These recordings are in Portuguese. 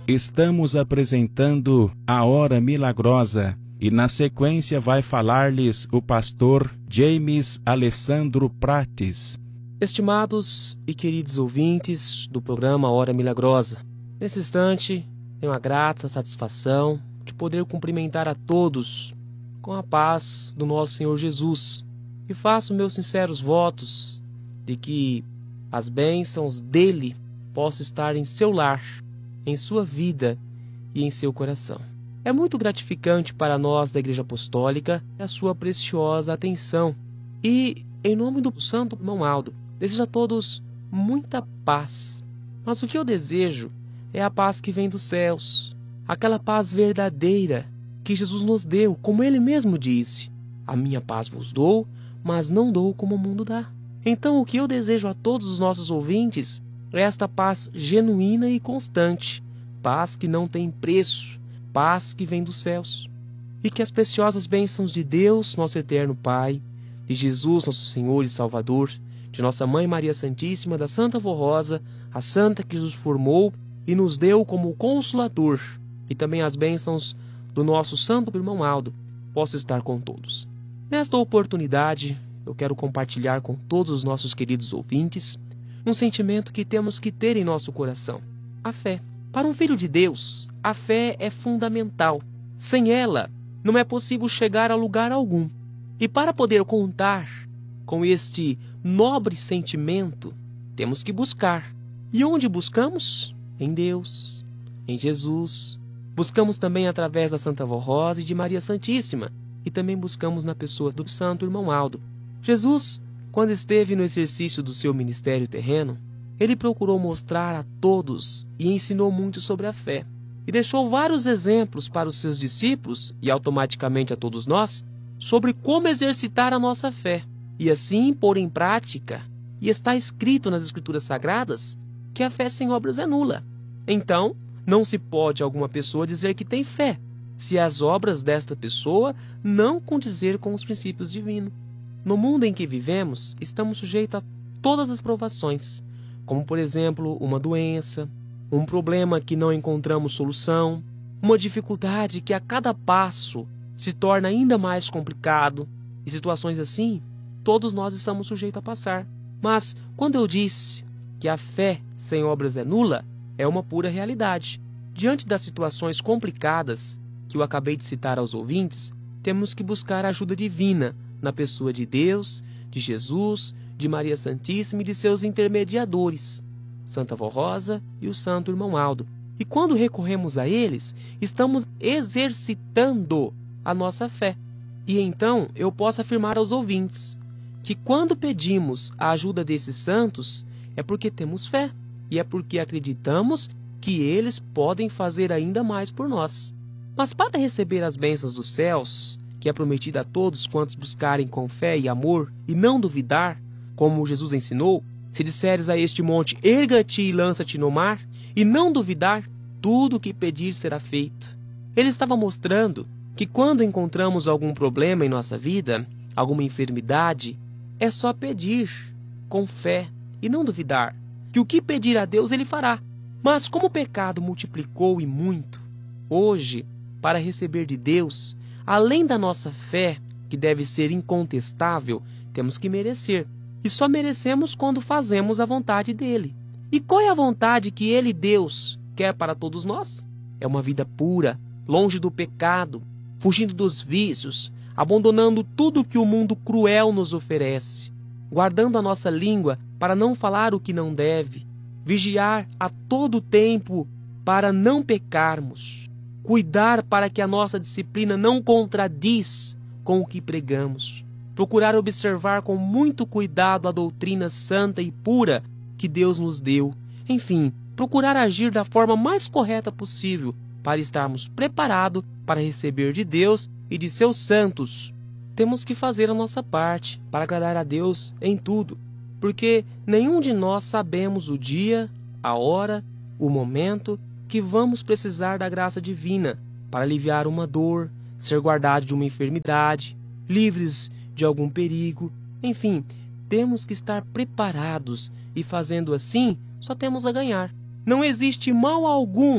Estamos apresentando a Hora Milagrosa e na sequência vai falar-lhes o pastor James Alessandro Prates. Estimados e queridos ouvintes do programa Hora Milagrosa, nesse instante tenho a grata satisfação de poder cumprimentar a todos com a paz do nosso Senhor Jesus e faço meus sinceros votos de que as bênçãos dele possam estar em seu lar, em sua vida e em seu coração. É muito gratificante para nós da Igreja Apostólica a sua preciosa atenção e, em nome do Santo Irmão Aldo, desejo a todos muita paz. Mas o que eu desejo é a paz que vem dos céus, aquela paz verdadeira que Jesus nos deu, como Ele mesmo disse: a minha paz vos dou, mas não dou como o mundo dá. Então o que eu desejo a todos os nossos ouvintes é esta paz genuína e constante, paz que não tem preço, paz que vem dos céus. E que as preciosas bênçãos de Deus, nosso eterno Pai, de Jesus, nosso Senhor e Salvador, de nossa Mãe Maria Santíssima, da Santa Vó Rosa, a Santa que nos formou e nos deu como Consolador, e também as bênçãos do nosso Santo Irmão Aldo, possa estar com todos. Nesta oportunidade, eu quero compartilhar com todos os nossos queridos ouvintes um sentimento que temos que ter em nosso coração: a fé. Para um filho de Deus, a fé é fundamental. Sem ela, não é possível chegar a lugar algum. E para poder contar com este nobre sentimento, temos que buscar. E onde buscamos? Em Deus, em Jesus. Buscamos também através da Santa Vó Rosa e de Maria Santíssima. E também buscamos na pessoa do Santo Irmão Aldo. Jesus, quando esteve no exercício do seu ministério terreno, ele procurou mostrar a todos e ensinou muito sobre a fé. E deixou vários exemplos para os seus discípulos e automaticamente a todos nós sobre como exercitar a nossa fé e assim pôr em prática. E está escrito nas Escrituras Sagradas que a fé sem obras é nula. Então, não se pode alguma pessoa dizer que tem fé se as obras desta pessoa não condizer com os princípios divinos. No mundo em que vivemos, estamos sujeitos a todas as provações, como, por exemplo, uma doença, um problema que não encontramos solução, uma dificuldade que a cada passo se torna ainda mais complicado, e situações assim, todos nós estamos sujeitos a passar. Mas, quando eu disse que a fé sem obras é nula, é uma pura realidade. Diante das situações complicadas que eu acabei de citar aos ouvintes, temos que buscar a ajuda divina na pessoa de Deus, de Jesus, de Maria Santíssima e de seus intermediadores, Santa Vó Rosa e o Santo Irmão Aldo. E quando recorremos a eles, estamos exercitando a nossa fé. E então eu posso afirmar aos ouvintes que quando pedimos a ajuda desses santos, é porque temos fé e é porque acreditamos que eles podem fazer ainda mais por nós. Mas para receber as bênçãos dos céus, que é prometida a todos quantos buscarem com fé e amor e não duvidar, como Jesus ensinou, se disseres a este monte, erga-te e lança-te no mar, e não duvidar, tudo o que pedir será feito. Ele estava mostrando que quando encontramos algum problema em nossa vida, alguma enfermidade, é só pedir com fé e não duvidar, que o que pedir a Deus ele fará. Mas como o pecado multiplicou e muito, hoje, para receber de Deus, além da nossa fé, que deve ser incontestável, temos que merecer. E só merecemos quando fazemos a vontade dele. E qual é a vontade que ele, Deus, quer para todos nós? É uma vida pura, longe do pecado, fugindo dos vícios, abandonando tudo que o mundo cruel nos oferece, guardando a nossa língua para não falar o que não deve, vigiar a todo tempo para não pecarmos, cuidar para que a nossa disciplina não contradiz com o que pregamos, procurar observar com muito cuidado a doutrina santa e pura que Deus nos deu, enfim, procurar agir da forma mais correta possível para estarmos preparados para receber de Deus e de seus santos. Temos que fazer a nossa parte para agradar a Deus em tudo, porque nenhum de nós sabemos o dia, a hora, o momento que vamos precisar da graça divina para aliviar uma dor, ser guardado de uma enfermidade, livres de algum perigo. Enfim, temos que estar preparados e fazendo assim, só temos a ganhar. Não existe mal algum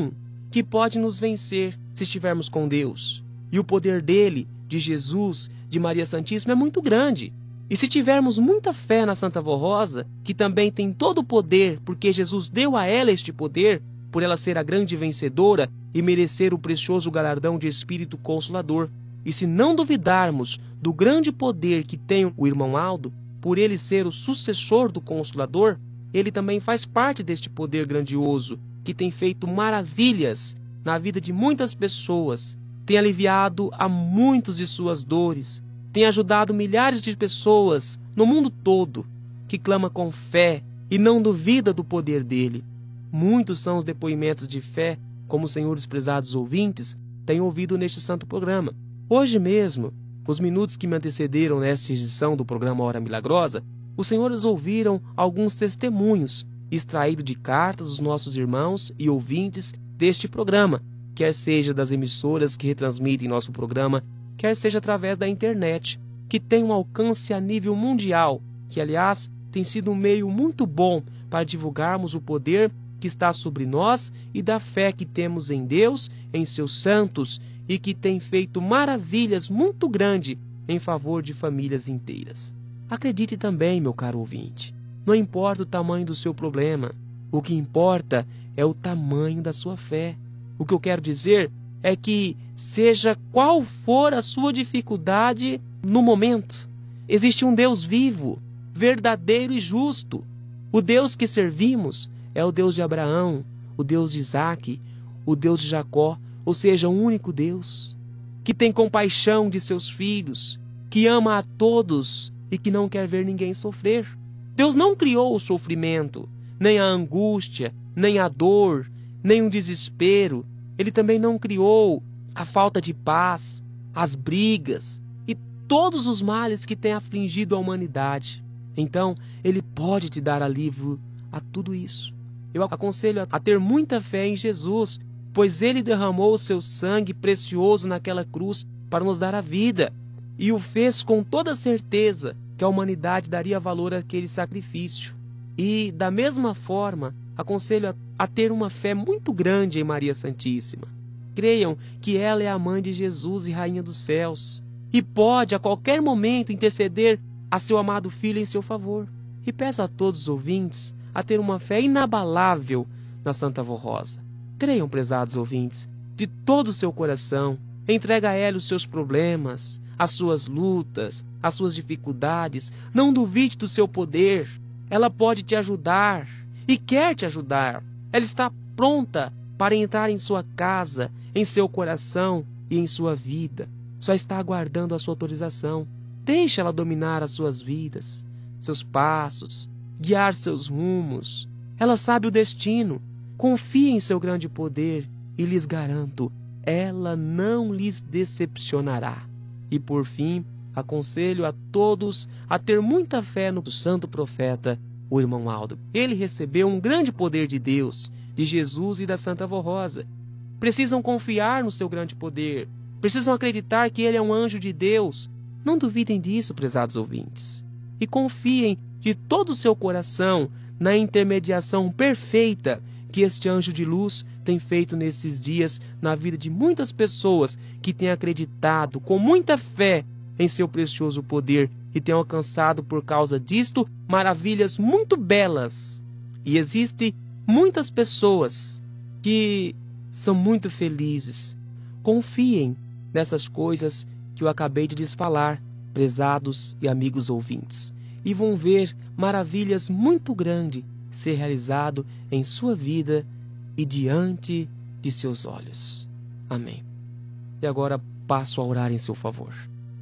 que pode nos vencer se estivermos com Deus. E o poder dele, de Jesus, de Maria Santíssima, é muito grande. E se tivermos muita fé na Santa Vó Rosa, que também tem todo o poder, porque Jesus deu a ela este poder, por ela ser a grande vencedora e merecer o precioso galardão de Espírito Consolador. E se não duvidarmos do grande poder que tem o irmão Aldo, por ele ser o sucessor do Consolador, ele também faz parte deste poder grandioso, que tem feito maravilhas na vida de muitas pessoas, tem aliviado a muitos de suas dores, tem ajudado milhares de pessoas no mundo todo, que clama com fé e não duvida do poder dele. Muitos são os depoimentos de fé, como os senhores prezados ouvintes têm ouvido neste santo programa. Hoje mesmo, os minutos que me antecederam nesta edição do programa Hora Milagrosa, os senhores ouviram alguns testemunhos extraídos de cartas dos nossos irmãos e ouvintes deste programa, quer seja das emissoras que retransmitem nosso programa, quer seja através da internet, que tem um alcance a nível mundial, que, aliás, tem sido um meio muito bom para divulgarmos o poder que está sobre nós e da fé que temos em Deus, em seus santos, e que tem feito maravilhas muito grandes em favor de famílias inteiras. Acredite também, meu caro ouvinte, não importa o tamanho do seu problema, o que importa é o tamanho da sua fé. O que eu quero dizer é que, seja qual for a sua dificuldade no momento, existe um Deus vivo, verdadeiro e justo. O Deus que servimos é o Deus de Abraão, o Deus de Isaque, o Deus de Jacó, ou seja, um único Deus, que tem compaixão de seus filhos, que ama a todos e que não quer ver ninguém sofrer. Deus não criou o sofrimento, nem a angústia, nem a dor, nem o desespero. Ele também não criou a falta de paz, as brigas e todos os males que têm afligido a humanidade. Então, Ele pode te dar alívio a tudo isso. Eu aconselho a ter muita fé em Jesus, pois Ele derramou o seu sangue precioso naquela cruz para nos dar a vida, e o fez com toda certeza que a humanidade daria valor àquele sacrifício. E, da mesma forma, aconselho a ter uma fé muito grande em Maria Santíssima. Creiam que ela é a mãe de Jesus e Rainha dos céus, e pode a qualquer momento interceder a seu amado Filho em seu favor. E peço a todos os ouvintes a ter uma fé inabalável na Santa Vó Rosa. Creiam, prezados ouvintes, de todo o seu coração, entrega a ela os seus problemas, as suas lutas, as suas dificuldades. Não duvide do seu poder. Ela pode te ajudar e quer te ajudar. Ela está pronta para entrar em sua casa, em seu coração e em sua vida. Só está aguardando a sua autorização. Deixe ela dominar as suas vidas, seus passos, guiar seus rumos. Ela sabe o destino. Confie em seu grande poder e lhes garanto, ela não lhes decepcionará. E por fim, aconselho a todos a ter muita fé no santo profeta, o irmão Aldo. Ele recebeu um grande poder de Deus, de Jesus e da Santa Vó Rosa. Precisam confiar no seu grande poder. Precisam acreditar que ele é um anjo de Deus. Não duvidem disso, prezados ouvintes. E confiem de todo o seu coração na intermediação perfeita que este anjo de luz tem feito nesses dias na vida de muitas pessoas que têm acreditado com muita fé em seu precioso poder e têm alcançado por causa disto maravilhas muito belas. E existem muitas pessoas que são muito felizes. Confiem nessas coisas que eu acabei de lhes falar, prezados e amigos ouvintes, e vão ver maravilhas muito grandes ser realizado em sua vida e diante de seus olhos. Amém. E agora passo a orar em seu favor.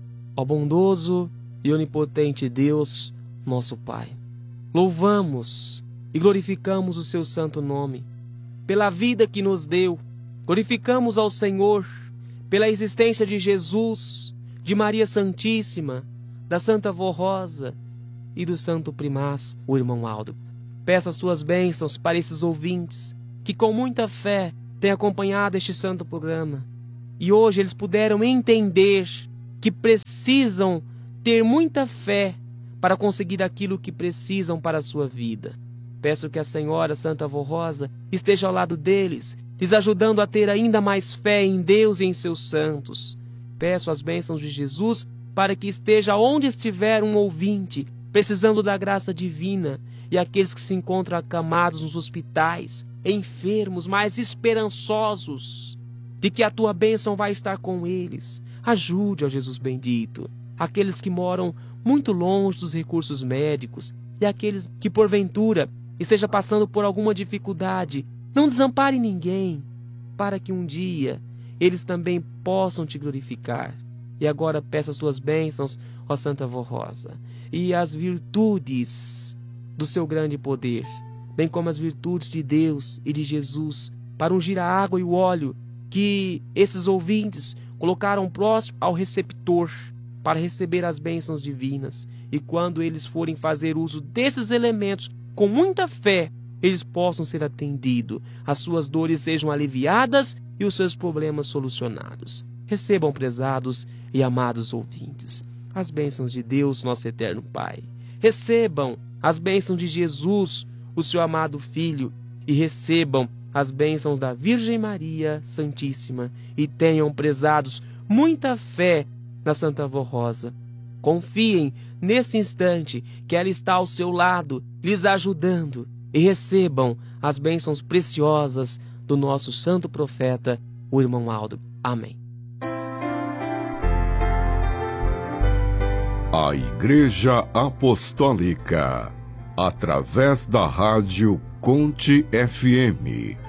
Ó bondoso e onipotente Deus, nosso Pai, louvamos e glorificamos o seu santo nome pela vida que nos deu. Glorificamos ao Senhor pela existência de Jesus, de Maria Santíssima, da Santa Vó Rosa e do Santo Primaz, o irmão Aldo. Peço as suas bênçãos para esses ouvintes que com muita fé têm acompanhado este santo programa. E hoje eles puderam entender que precisam ter muita fé para conseguir aquilo que precisam para a sua vida. Peço que a Senhora Santa Vó Rosa esteja ao lado deles lhes ajudando a ter ainda mais fé em Deus e em seus santos. Peço as bênçãos de Jesus para que esteja onde estiver um ouvinte, precisando da graça divina, e aqueles que se encontram acamados nos hospitais, enfermos, mas esperançosos de que a tua bênção vai estar com eles. Ajude, ó Jesus bendito, aqueles que moram muito longe dos recursos médicos e aqueles que, porventura, esteja passando por alguma dificuldade. Não desampare ninguém, para que um dia eles também possam te glorificar. E agora peço as tuas bênçãos, ó Santa Avó Rosa, e as virtudes do seu grande poder, bem como as virtudes de Deus e de Jesus, para ungir a água e o óleo que esses ouvintes colocaram próximo ao receptor, para receber as bênçãos divinas. E quando eles forem fazer uso desses elementos com muita fé, eles possam ser atendidos, as suas dores sejam aliviadas e os seus problemas solucionados. Recebam, prezados e amados ouvintes, as bênçãos de Deus, nosso eterno Pai. Recebam as bênçãos de Jesus, o seu amado Filho, e recebam as bênçãos da Virgem Maria Santíssima. E tenham, prezados, muita fé na Santa Avó Rosa. Confiem nesse instante que ela está ao seu lado, lhes ajudando. E recebam as bênçãos preciosas do nosso santo profeta, o irmão Aldo. Amém. A Igreja Apostólica, através da rádio Conte FM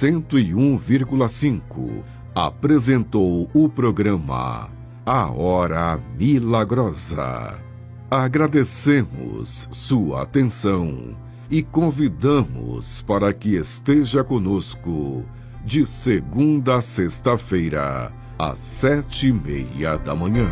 101,5, apresentou o programa A Hora Milagrosa. Agradecemos sua atenção e convidamos para que esteja conosco de segunda a sexta-feira, às 7:30 da manhã.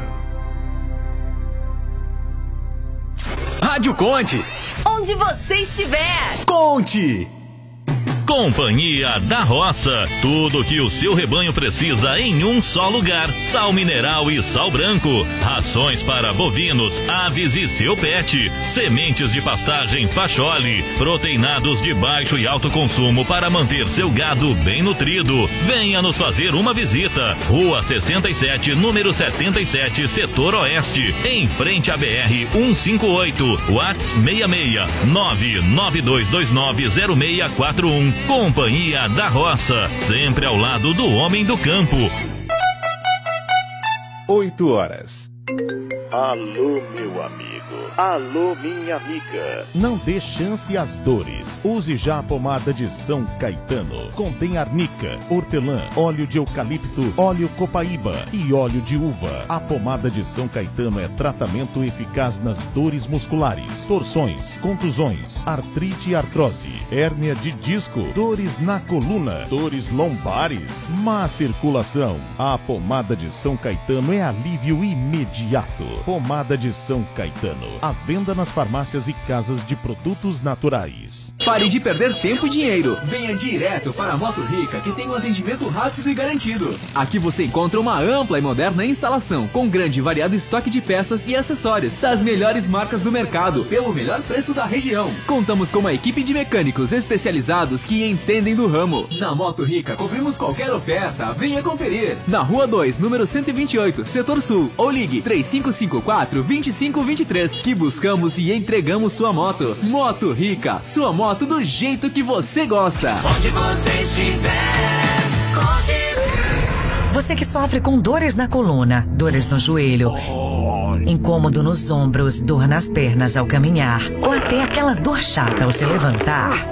Rádio Conte. Onde você estiver, Conte. Companhia da Roça. Tudo que o seu rebanho precisa em um só lugar. Sal mineral e sal branco. Rações para bovinos, aves e seu pet. Sementes de pastagem Fachole. Proteinados de baixo e alto consumo para manter seu gado bem nutrido. Venha nos fazer uma visita. Rua 67, número 77, Setor Oeste. Em frente à BR 158. WhatsApp 66 992290641. Companhia da Roça, sempre ao lado do homem do campo. 8h. Alô, meu amigo. Alô, minha amiga. Não dê chance às dores. Use já a pomada de São Caetano. Contém arnica, hortelã, óleo de eucalipto, óleo copaíba e óleo de uva. A pomada de São Caetano é tratamento eficaz nas dores musculares, torções, contusões, artrite e artrose, hérnia de disco, dores na coluna, dores lombares, má circulação. A pomada de São Caetano é alívio imediato. Pomada de São Caetano. À venda nas farmácias e casas de produtos naturais. Pare de perder tempo e dinheiro. Venha direto para a Moto Rica, que tem um atendimento rápido e garantido. Aqui você encontra uma ampla e moderna instalação, com grande e variado estoque de peças e acessórios das melhores marcas do mercado, pelo melhor preço da região. Contamos com uma equipe de mecânicos especializados que entendem do ramo. Na Moto Rica, cobrimos qualquer oferta. Venha conferir. Na Rua 2, número 128, Setor Sul. Ou ligue 3554-2523, que buscamos e entregamos sua moto. Moto Rica, sua moto do jeito que você gosta. onde você estiver, conte. Você que sofre com dores na coluna, dores no joelho, incômodo nos ombros, dor nas pernas ao caminhar, ou até aquela dor chata ao se levantar.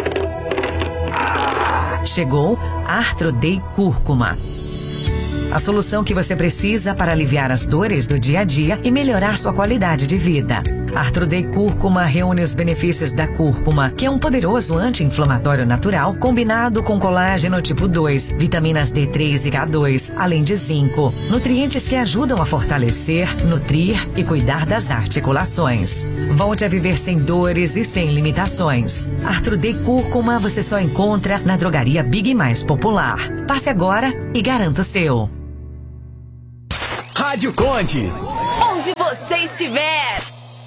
Chegou Arthrodey Cúrcuma. A solução que você precisa para aliviar as dores do dia a dia e melhorar sua qualidade de vida. Arthrodey Cúrcuma reúne os benefícios da cúrcuma, que é um poderoso anti-inflamatório natural, combinado com colágeno tipo 2, vitaminas D3 e K2, além de zinco. Nutrientes que ajudam a fortalecer, nutrir e cuidar das articulações. Volte a viver sem dores e sem limitações. Arthrodey Cúrcuma você só encontra na drogaria Big mais popular. Passe agora e garanta o seu. Rádio Conte. Onde você estiver.